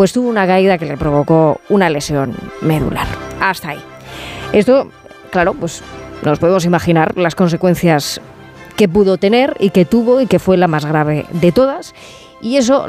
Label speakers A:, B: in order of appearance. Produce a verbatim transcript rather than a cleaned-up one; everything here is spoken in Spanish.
A: pues tuvo una caída que le provocó una lesión medular. Hasta ahí. Esto, claro, pues nos podemos imaginar las consecuencias que pudo tener y que tuvo y que fue la más grave de todas. Y eso